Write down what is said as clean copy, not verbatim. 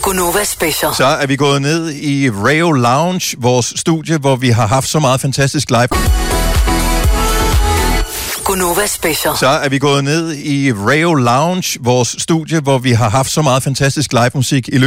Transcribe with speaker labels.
Speaker 1: Gunova Special.
Speaker 2: Så er vi gået ned i Rayo Lounge, vores studie, hvor vi har haft så meget fantastisk live.
Speaker 1: Gunova Special.
Speaker 2: Så er vi gået ned i Rayo Lounge, vores studie, hvor vi har haft så meget fantastisk live musik i